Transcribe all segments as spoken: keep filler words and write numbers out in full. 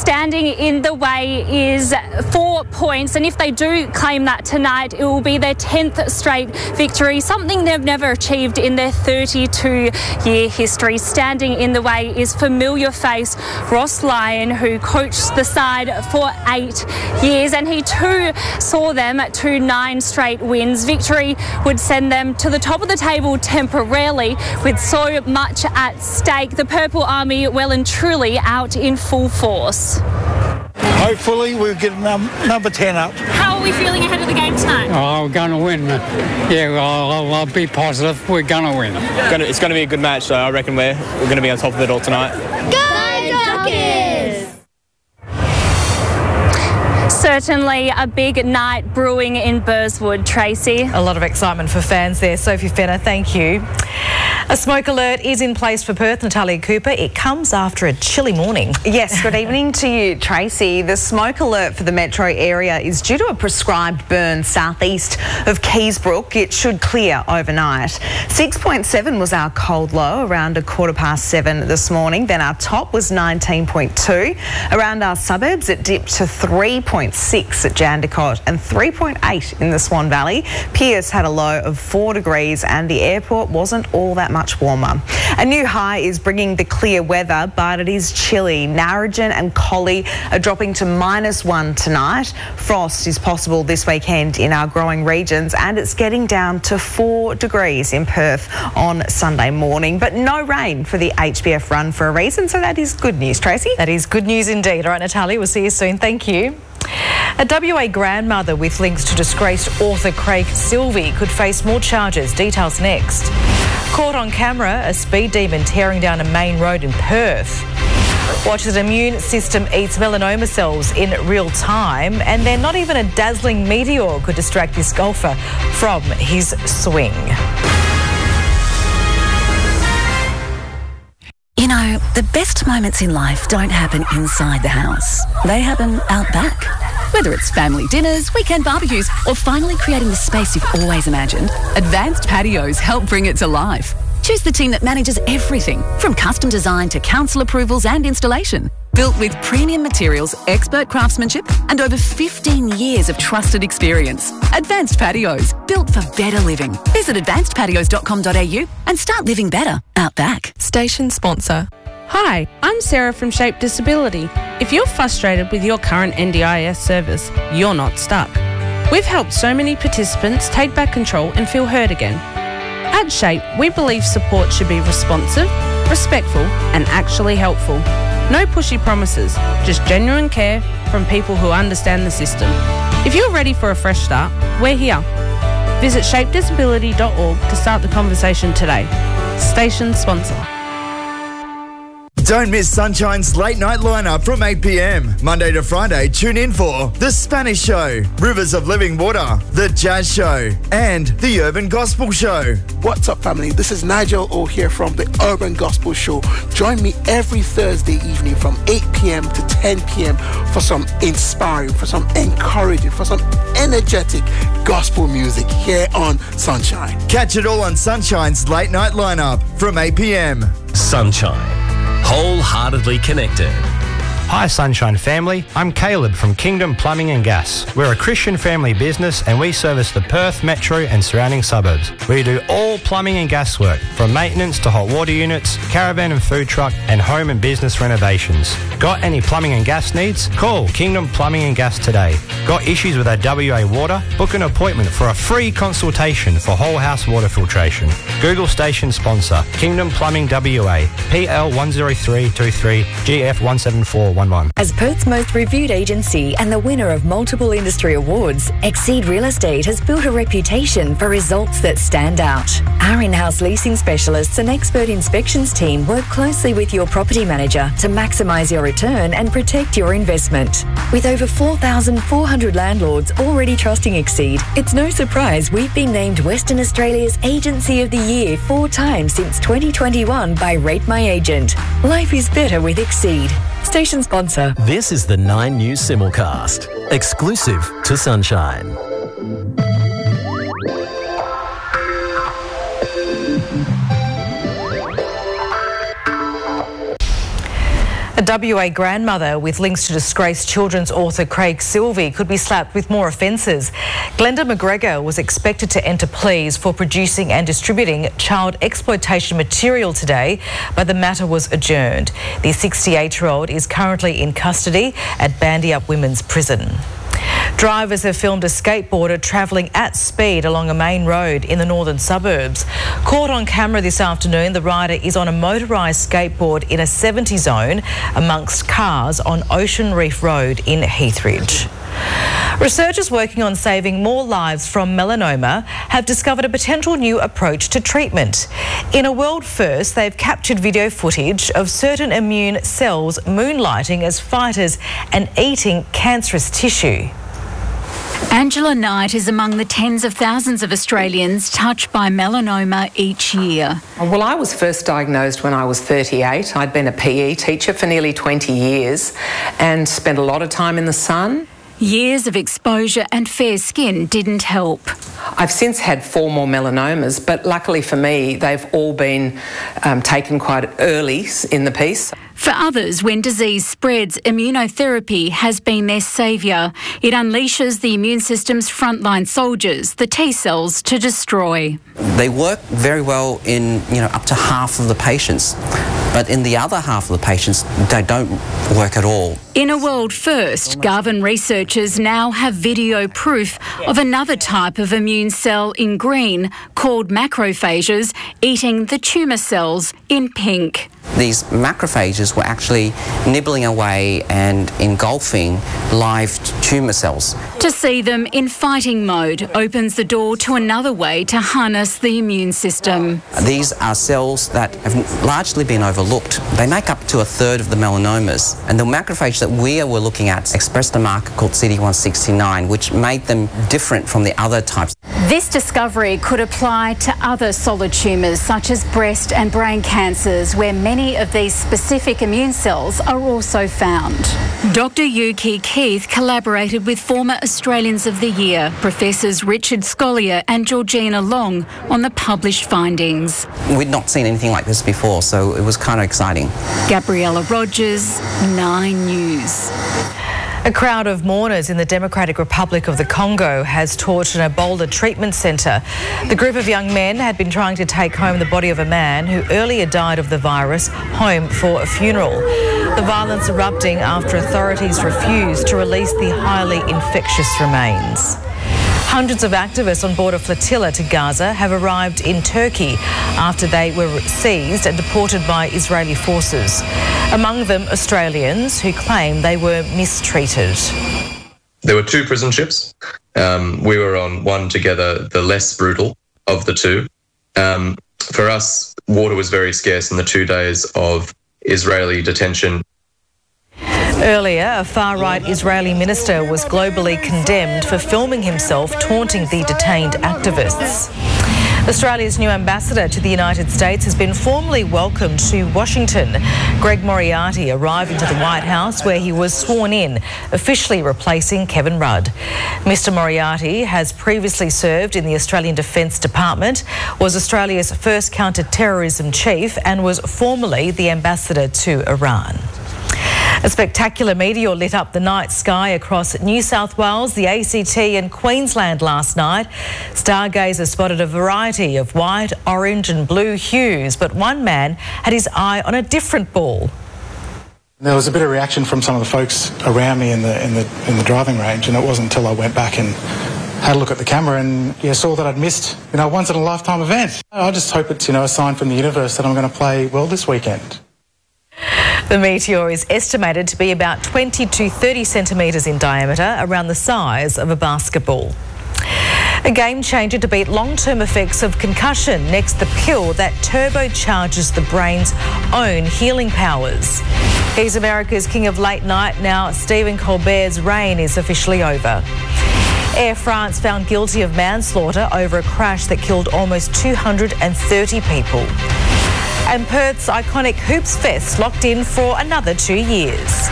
Standing in the way is four points, and if they do claim that tonight, it will be their tenth straight victory, something they've never achieved in their thirty-two year history. Standing in the way is familiar face Ross Lyon, who coached the side for eight years, and he too saw them to nine straight wins. Victory would send them to the top of the table temporarily, with so much at stake. The Purple Army well and truly out in full force. Hopefully we'll get num- number ten up. How are we feeling ahead of the game tonight? Oh, we're going to win. Yeah, I'll, I'll, I'll be positive. We're going to win. Gonna, it's going to be a good match, so I reckon we're, we're going to be on top of it all tonight. Go Dockers! Certainly a big night brewing in Burswood, Tracy. A lot of excitement for fans there. Sophie Fenner, thank you. A smoke alert is in place for Perth. Natalia Cooper. It comes after a chilly morning. Yes, good evening to you, Tracy. The smoke alert for the metro area is due to a prescribed burn southeast of Keysbrook. It should clear overnight. six point seven was our cold low around a quarter past seven this morning. Then our top was nineteen point two. Around our suburbs, it dipped to three point six at Jandakot and three point eight in the Swan Valley. Pearce had a low of four degrees and the airport wasn't all that much warmer. A new high is bringing the clear weather, but it is chilly. Narrogin and Collie are dropping to minus one tonight. Frost is possible this weekend in our growing regions, and it's getting down to four degrees in Perth on Sunday morning. But no rain for the H B F run for a reason, so that is good news, Tracy. That is good news indeed. All right, Natalia, we'll see you soon. Thank you. A W A grandmother with links to disgraced author Craig Silvey could face more charges. Details next. Caught on camera, a speed demon tearing down a main road in Perth. Watch as the immune system eats melanoma cells in real time, and then not even a dazzling meteor could distract this golfer from his swing. You know, the best moments in life don't happen inside the house. They happen out back. Whether it's family dinners, weekend barbecues, or finally creating the space you've always imagined, Advanced Patios help bring it to life. Choose the team that manages everything, from custom design to council approvals and installation. Built with premium materials, expert craftsmanship, and over fifteen years of trusted experience. Advanced Patios, built for better living. Visit advanced patios dot com dot a u and start living better out back. Station sponsor. Hi, I'm Sarah from Shape Disability. If you're frustrated with your current N D I S service, you're not stuck. We've helped so many participants take back control and feel heard again. At Shape, we believe support should be responsive, respectful, and actually helpful. No pushy promises, just genuine care from people who understand the system. If you're ready for a fresh start, we're here. Visit shape disability dot org to start the conversation today. Station sponsor. Don't miss Sunshine's late night lineup from eight p m Monday to Friday. Tune in for The Spanish Show, Rivers of Living Water, The Jazz Show, and The Urban Gospel Show. What's up, family? This is Nigel O here from The Urban Gospel Show. Join me every Thursday evening from eight p m to ten p m for some inspiring, for some encouraging, for some energetic gospel music here on Sunshine. Catch it all on Sunshine's late night lineup from eight p m Sunshine. Wholeheartedly connected. Hi Sunshine family, I'm Caleb from Kingdom Plumbing and Gas. We're a Christian family business and we service the Perth Metro and surrounding suburbs. We do all plumbing and gas work, from maintenance to hot water units, caravan and food truck, and home and business renovations. Got any plumbing and gas needs? Call Kingdom Plumbing and Gas today. Got issues with our W A water? Book an appointment for a free consultation for whole house water filtration. Google station sponsor, Kingdom Plumbing W A, P L one zero three two three, G F one seven four one one. As Perth's most reviewed agency and the winner of multiple industry awards, Exceed Real Estate has built a reputation for results that stand out. Our in-house leasing specialists and expert inspections team work closely with your property manager to maximise your return and protect your investment. With over four thousand four hundred landlords already trusting Exceed, it's no surprise we've been named Western Australia's Agency of the Year four times since twenty twenty-one by Rate My Agent. Life is better with Exceed. Station sponsor. This is the Nine News Simulcast, exclusive to Sunshine. A W A grandmother with links to disgraced children's author Craig Silvey could be slapped with more offences. Glenda McGregor was expected to enter pleas for producing and distributing child exploitation material today, but the matter was adjourned. The sixty-eight-year-old is currently in custody at Bandyup Women's Prison. Drivers have filmed a skateboarder travelling at speed along a main road in the northern suburbs. Caught on camera this afternoon, the rider is on a motorised skateboard in a seventy zone amongst cars on Ocean Reef Road in Heathridge. Researchers working on saving more lives from melanoma have discovered a potential new approach to treatment. In a world first, they've captured video footage of certain immune cells moonlighting as fighters and eating cancerous tissue. Angela Knight is among the tens of thousands of Australians touched by melanoma each year. Well, I was first diagnosed when I was thirty-eight. I'd been a P E teacher for nearly twenty years and spent a lot of time in the sun. Years of exposure and fair skin didn't help. I've since had four more melanomas, but luckily for me, they've all been um, taken quite early in the piece. For others, when disease spreads, immunotherapy has been their saviour. It unleashes the immune system's frontline soldiers, the T cells, to destroy. They work very well in, you know, up to half of the patients, but in the other half of the patients, they don't work at all. In a world first, Garvan researchers now have video proof of another type of immune cell in green called macrophages eating the tumour cells in pink. These macrophages were actually nibbling away and engulfing live tumour cells. To see them in fighting mode opens the door to another way to harness the immune system. These are cells that have largely been overlooked. They make up to a third of the melanomas, and the macrophage that we were looking at expressed a marker called C D one sixty-nine, which made them different from the other types. This discovery could apply to other solid tumours such as breast and brain cancers, where many of these specific immune cells are also found. Doctor Yuki Keith collaborated with former Australians of the Year, Professors Richard Scolyer and Georgina Long, on the published findings. We'd not seen anything like this before, so it was kind of exciting. Gabriella Rogers, Nine News. A crowd of mourners in the Democratic Republic of the Congo has torched an Ebola treatment centre. The group of young men had been trying to take home the body of a man who earlier died of the virus home for a funeral. The violence erupting after authorities refused to release the highly infectious remains. Hundreds of activists on board a flotilla to Gaza have arrived in Turkey after they were seized and deported by Israeli forces. Among them, Australians who claim they were mistreated. There were two prison ships. Um, we were on one together, the less brutal of the two. Um, for us, water was very scarce in the two days of Israeli detention. Earlier, a far-right Israeli minister was globally condemned for filming himself taunting the detained activists. Australia's new ambassador to the United States has been formally welcomed to Washington. Greg Moriarty arrived into the White House where he was sworn in, officially replacing Kevin Rudd. Mister Moriarty has previously served in the Australian Defence Department, was Australia's first counter-terrorism chief and was formerly the ambassador to Iran. A spectacular meteor lit up the night sky across New South Wales, the A C T and Queensland last night. Stargazers spotted a variety of white, orange and blue hues, but one man had his eye on a different ball. There was a bit of reaction from some of the folks around me in the in the in the driving range, and it wasn't until I went back and had a look at the camera and yeah, saw that I'd missed, you know, once in a lifetime event. I just hope it's, you know, a sign from the universe that I'm going to play well this weekend. The meteor is estimated to be about twenty to thirty centimetres in diameter, around the size of a basketball. A game changer to beat long-term effects of concussion. Next, the pill that turbocharges the brain's own healing powers. He's America's King of Late Night. Now, Stephen Colbert's reign is officially over. Air France found guilty of manslaughter over a crash that killed almost two hundred thirty people. And Perth's iconic Hoops Fest locked in for another two years.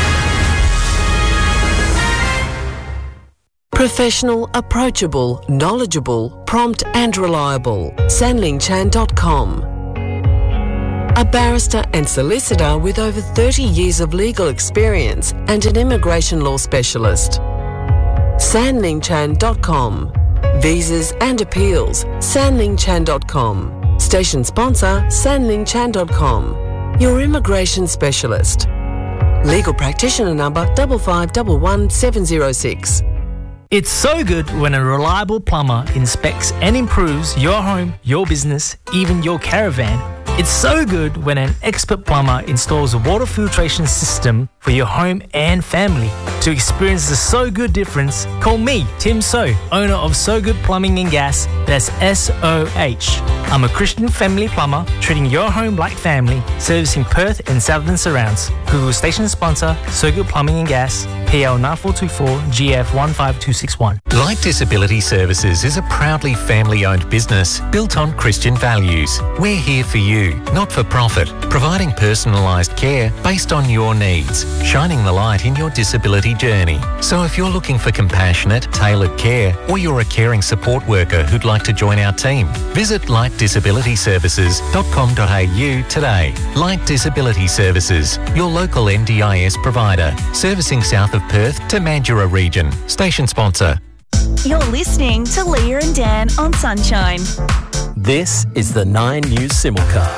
Professional, approachable, knowledgeable, prompt and reliable. Sanling Chan dot com. a barrister and solicitor with over thirty years of legal experience and an immigration law specialist. san ling chan dot com. Visas and appeals, san ling chan dot com. Station sponsor, san ling chan dot com. Your immigration specialist. Legal practitioner number five five one one seven zero six. It's so good when a reliable plumber inspects and improves your home, your business, even your caravan. It's so good when an expert plumber installs a water filtration system for your home and family. To experience the So Good difference, call me, Tim So, owner of So Good Plumbing and Gas. That's S O H. I'm a Christian family plumber, treating your home like family, servicing Perth and southern surrounds. Google station sponsor, So Good Plumbing and Gas, P L nine four two four G F one five two six one. Light Disability Services is a proudly family-owned business built on Christian values. We're here for you, not for profit, providing personalised care based on your needs, shining the light in your disability journey. So if you're looking for compassionate, tailored care, or you're a caring support worker who'd like to join our team, visit light disability services dot com dot a u today. Light Disability Services, your local N D I S provider, servicing south of Perth to Mandurah region. Station sponsor. You're listening to Leah and Dan on Sunshine. This is the Nine News Simulcast.